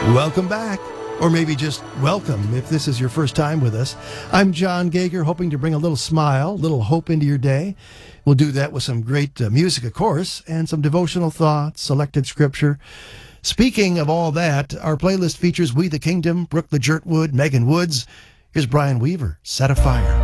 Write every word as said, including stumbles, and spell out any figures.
Welcome back, or maybe just welcome if this is your first time with us. I'm John Gager, hoping to bring a little smile, a little hope into your day. We'll do that with some great uh, music, of course, and some devotional thoughts, selected scripture. Speaking of all that, our playlist features We the Kingdom, Brooke LeJertwood, Megan Woods. Here's Brian Weaver, Set Afire.